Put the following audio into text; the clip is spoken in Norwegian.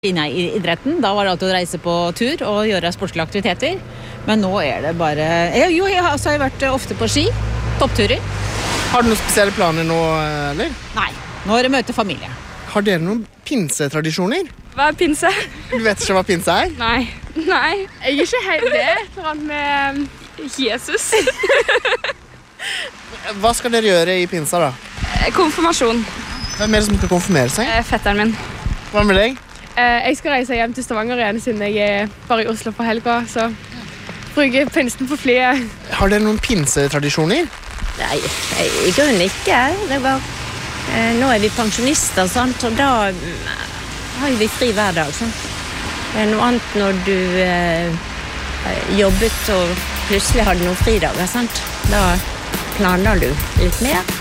Inne I idretten, da var det alltid å reise på tur og gjøre sportslige aktiviteter. Men nå det bare... Jo, jeg har vært ofte på ski, toppturer. Har du noen spesielle planer nå, eller? Nei, nå det møte familie. Har dere noen pinsetradisjoner? Hva pinse? Du vet ikke hva pinse Nei. Jeg ikke helt det, for han med Jesus. Hva skal dere gjøre I pinsa da? Konfirmasjon. Hvem det som skal konfirmere seg? Fetteren min. Hva med deg? Jeg skal reise hjem til Stavanger igjen, siden jeg bare I Oslo på helga, så bruker pinsen på flyet. Har dere noen pinsetradisjoner? Nei, I grunnen ikke. Det var, nå vi pensjonister, sant? Og da har vi fri hver dag. Sant? Det noe annet når du jobbet og plutselig hadde noen fridager. Sant? Da planler du litt mer.